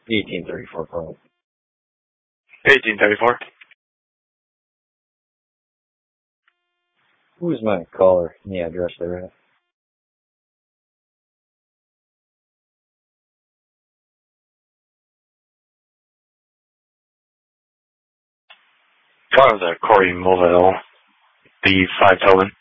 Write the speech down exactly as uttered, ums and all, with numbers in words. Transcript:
eighteen thirty-four, Carl. eighteen thirty-four. Who's my caller and the address they're at? What was that? Corey Moville, the five Tobin.